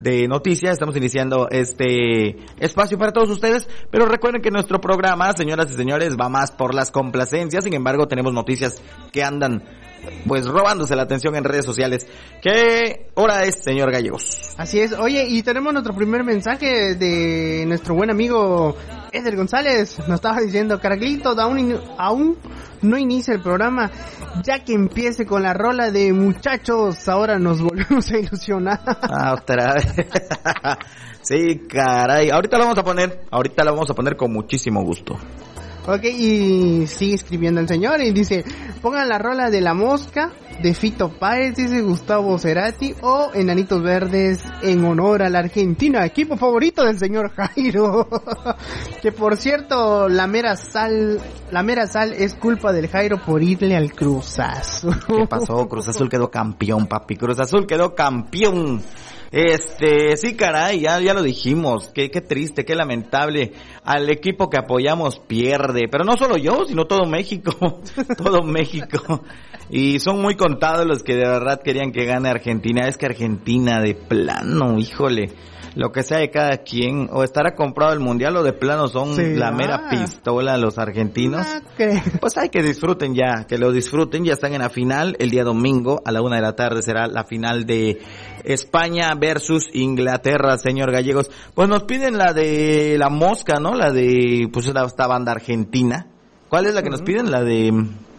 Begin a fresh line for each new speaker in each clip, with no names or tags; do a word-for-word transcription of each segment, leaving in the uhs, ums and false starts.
de noticias, estamos iniciando este espacio para todos ustedes, pero recuerden que nuestro programa, señoras y señores, va más por las complacencias. Sin embargo, tenemos noticias que andan pues robándose la atención en redes sociales. ¿Qué hora es, señor Gallegos?
Así es. Oye, y tenemos nuestro primer mensaje de nuestro buen amigo Eder González. Nos estaba diciendo: Carlitos, aún, aún no inicia el programa, ya que empiece con la rola de muchachos, ahora nos volvemos a ilusionar.
Ah, otra vez. Sí, caray. Ahorita lo vamos a poner, ahorita lo vamos a poner con muchísimo gusto.
Ok, y sigue escribiendo el señor y dice: pongan la rola de La Mosca de Fito Páez, dice Gustavo Cerati, o Enanitos Verdes en honor a la Argentina, equipo favorito del señor Jairo. Que por cierto, la mera sal, la mera sal es culpa del Jairo por irle al Cruz Azul.
¿Qué pasó? Cruz Azul quedó campeón, papi. Cruz Azul quedó campeón. Este, sí, caray, ya, ya lo dijimos, qué, qué triste, qué lamentable, al equipo que apoyamos pierde, pero no solo yo, sino todo México, todo México, y son muy contados los que de verdad querían que gane Argentina. Es que Argentina de plano, híjole, lo que sea de cada quien, o estará comprado el mundial o de plano son sí, la mera pistola los argentinos. Okay. Pues hay que disfruten ya, que lo disfruten, ya están en la final, el día domingo a la una de la tarde será la final de España versus Inglaterra, señor Gallegos. Pues nos piden la de La Mosca, ¿no? La de, pues esta banda argentina. ¿Cuál es la que uh-huh. nos piden? La de...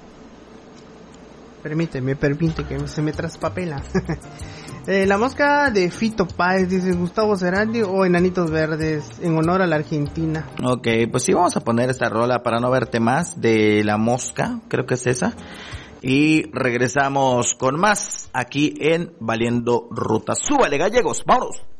Permíteme, permite que se me traspapela. Eh, la Mosca de Fito Páez, dice Gustavo Cerati, o Enanitos Verdes en honor a la Argentina.
Ok, pues sí, vamos a poner esta rola para no verte más de La Mosca, creo que es esa. Y regresamos con más aquí en Valiendo Ruta. Súbale, Gallegos, vámonos.